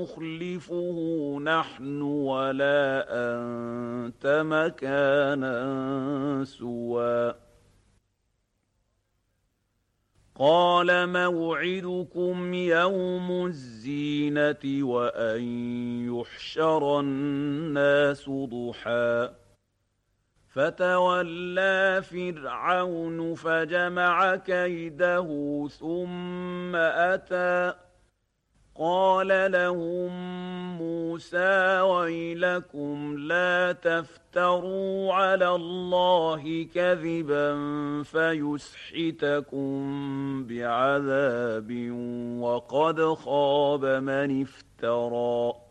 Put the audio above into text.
نخلفه نحن ولا أنت مكانا سوى قال موعدكم يوم الزينة وأن يحشر الناس ضحى فتولى فرعون فجمع كيده ثم أتى قال لهم موسى ويلكم لا تفتروا على الله كذبا فيسحتكم بعذاب وقد خاب من افترى